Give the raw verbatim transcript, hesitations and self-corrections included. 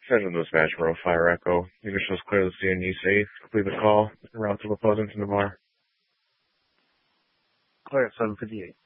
Send them dispatch row, fire echo. Unit shows clear the C N E safe. Complete the call. En route to the Pleasanton to Bar. Clear at seven fifty-eight.